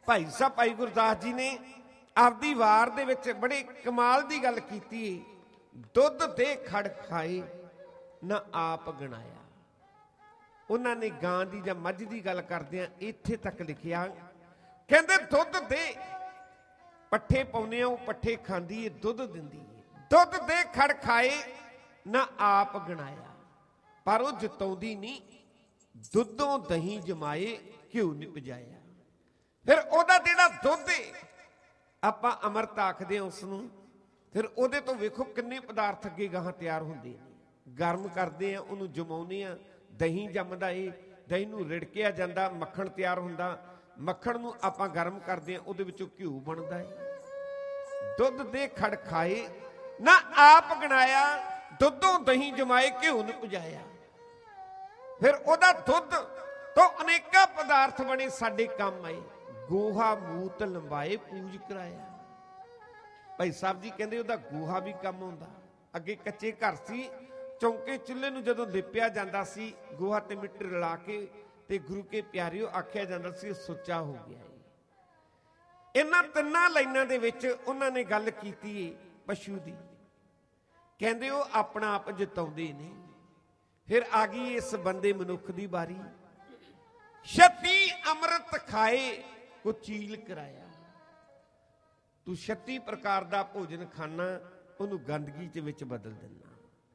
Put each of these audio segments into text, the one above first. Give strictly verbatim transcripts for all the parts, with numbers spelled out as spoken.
भाई साहब भाई गुरदास जी ने आपदी वार दे विच बड़े कमाल दी गल कीती। दुध दे खड़ खाए ना आप गणाया। उन्होंने गां दी जां मझ दी गल करदियां इत्थे तक लिखिया, कहंदे दुध दे पट्ठे पाउने आ, पट्ठे खांदी है, दुध दिंदी है। दुध दे खड़ खाए ना आप गणाया, पर वो जताउंदी नहीं। दुधों दही जमाए घिओ नहीं पजाया। फिर ओदा जिहड़ा दुध है आपां अमृत आखदे उसनूं, फिर ओदे तो वेखो किन्ने पदार्थ अगे गाहां तैयार हुंदे ने। गर्म करदे आ, उहनूं जमाउने आ, दही जमदा है, दही नूं रिड़किया जांदा, मक्खण तैयार हुंदा, मक्खण नूं आपां गर्म करदे आ, उहदे विचों घिओ बनदा है। दुध दे खड़ खाए ना आप गणाया, दुधों दही जमाए घिओ नहीं पुजाया। फिर ओदा दुध तो अनेका पदार्थ बने साडे काम आए। गोहा मूत लंबाए पूज कराया। भाई साहब जी कहंदे ओदा गोहा भी काम आउंदा। अगे कच्चे घर सी, चौंके चुल्हे नूं जदों लिपिया जांदा सी गोहा ते मिट्टी रला के, ते गुरु के प्यारिओ आख्या जांदा सी सुच्चा हो गया है। इन्हां तिन्नां लाइनां दे विच उन्हां ने गल कीती है पशु दी। कहंदे ओ अपना आप जताउंदे ने। फिर आ गई इस बंदे मनुख दी बारी। छत्ती अमृत खाए को चील कराया। तू छत्ती प्रकार का भोजन खाना, उन्होंने गंदगी के विच बदल देना,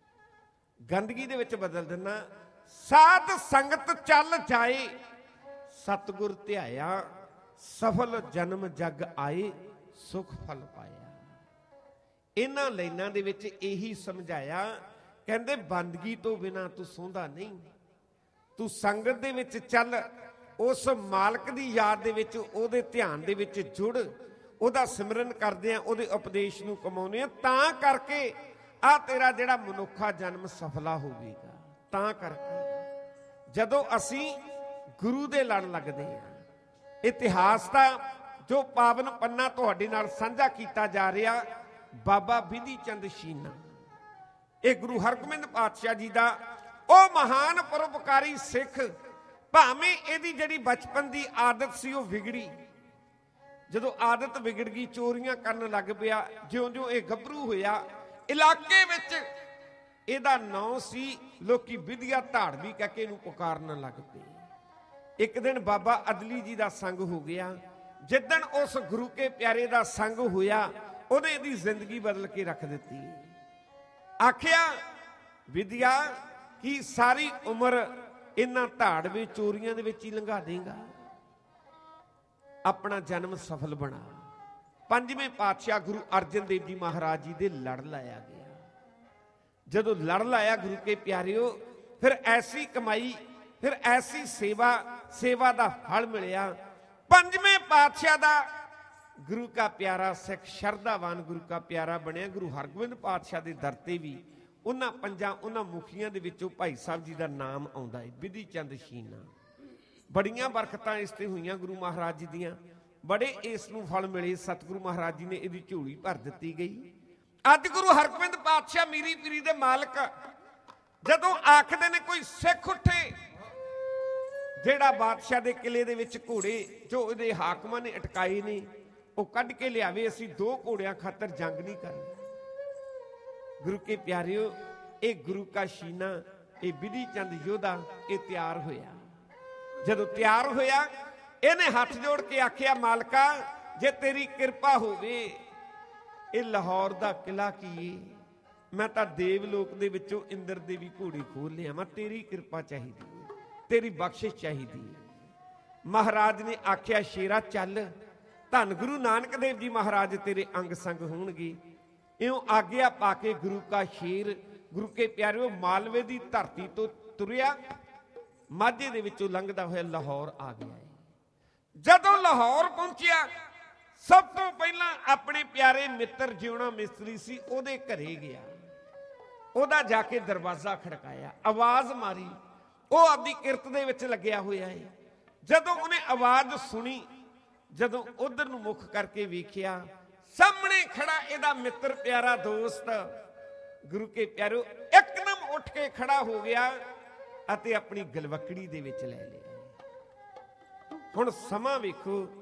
गंदगी दे विच बदल देना। साध संगत चल जाए, सतगुर ध्याया, सफल जन्म जग आए, सुख फल पाया। इन्हां लाइनां दे विच यही समझाया, कहंदे बंदगी तो बिना तू सोंदा नहीं। तू संगत दे विच चल, उस मालक दी याद दे विच, ओहदे ध्यान दे विच जुड़, ओहदा सिमरन करदे आ, ओहदे उपदेश नूं कमाउने आ, तां करके आ तेरा जिहड़ा मनुखा जन्म सफला होवेगा। तां करके जदों असीं गुरु दे लड़ लगदे आ। इतिहास दा जो पावन पन्ना तुहाडे नाल साझा कीता जा रिहा, बाबा बिधि चंद शीना, ये गुरु हरगोबिंद पातशाह जी का वह महान परोपकारी सिख। भावें यदी जिहड़ी बचपन की आदत सी वह बिगड़ी, जदों आदत बिगड़ गई चोरियां करन लग पिया, ज्यों ज्यों ये गभरू होया, इलाके विच इहदा नाम सी, लोकी विधिया धाड़वी कह के इहनूं पुकारन लग पे। एक दिन बाबा अदली जी का संग हो गया। जिदन उस गुरु के प्यारे का संग होया, उहने इहदी जिंदगी बदल के रख दिती। आखिया विद्या की सारी उम्र इन्हां धाड़वे चोरियां दे विच ही लंघा देगा, अपना जन्म सफल बना। पंजवें पातशाह गुरु अर्जन देव जी महाराज जी दे लड़ लाया गया। जदों लड़ लाया गुरु के प्यारिओ, फिर ऐसी कमाई, फिर ऐसी सेवा, सेवा का फल मिलिया। पंजवें पातशाह दा गुरु का प्यारा सिख शरधावान गुरु का प्यारा बनया। गुरु हरगोबिंद पातशाह के दर ते भी उन्हां पंजां उन्हां मुखियां दे विचों भाई साहब जी का नाम आउंदा है, बिधि चंद शीना। बड़ियां बरकतां इस ते होईयां गुरु महाराज जी दियां, बड़े इस नूं फल मिले। सतगुरु महाराज जी ने इहदी झोली भर दित्ती गई। अज गुरु हरगोबिंद पातशाह मीरी पीरी दे मालक जदों आखदे ने कोई सिख उठे जिहड़ा बादशाह दे किले दे विच घोड़े जो इहदे हाकमां ने अटकाए ने, वो कढ़ के लियावे, असीं दो घोड़ियां खातर जंग नहीं करनी। गुरु के प्यारिओ, ये गुरु का शीना, ये बिधि चंद योधा, ये तैयार होया। जदों तैयार होया, इहने हथ जोड़ के आखिया, मालका जे तेरी कृपा होवे, ये लाहौर दा किला की, मैं तां देवलोक दे विचों इंद्र देवी घोड़ी खोल लिया, मैं तेरी कृपा चाहिदी, तेरी बख्शिश चाहिदी। महाराज ने आखिया, शेरा चल, धन गुरु नानक देव जी महाराज तेरे अंग संग होणगे। इउं आग्या पाके गुरु का शेर गुरु के प्यारिओ मालवे की धरती तो तुरिया, माझे दे विचों लंघदा होया लाहौर आ गया है। जदों लाहौर पहुंचिया, सब तो पहला अपने प्यारे मित्र जिउणा मिस्त्री सी ओदे घरे गया। ओदा जाके दरवाजा खड़काया, आवाज मारी, वो अपनी किरत दे विच लग्या होया है। जदों उन्हें आवाज सुनी, जदों उधर नूं मुख करके वेखिया, सामने खड़ा इहदा मित्र प्यारा दोस्त गुरु के प्यारो एकदम उठ के खड़ा हो गया अते अपनी गलवकड़ी दे विच लै लिया। हुण समा वेखो